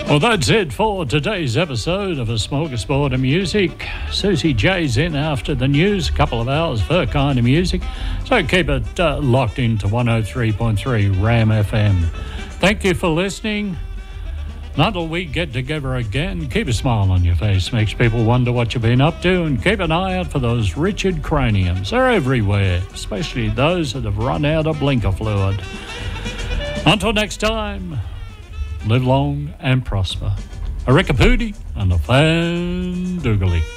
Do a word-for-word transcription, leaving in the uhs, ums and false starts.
Well, that's it for today's episode of A Smorgasbord of Music. Susie J's in after the news, a couple of hours of her kind of music. So keep it uh, locked into one oh three point three RAM F M. Thank you for listening. And until we get together again, keep a smile on your face. Makes people wonder what you've been up to. And keep an eye out for those Richard craniums. They're everywhere, especially those that have run out of blinker fluid. Until next time, live long and prosper. A Rickapooty and a fan doogly.